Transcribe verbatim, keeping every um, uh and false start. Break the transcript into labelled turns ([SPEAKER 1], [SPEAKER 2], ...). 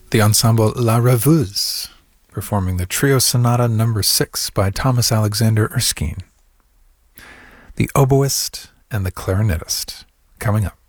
[SPEAKER 1] The ensemble La Rêveuse, performing the Trio Sonata number six by Thomas Alexander Erskine. The Oboist and the Clarinetist, coming up.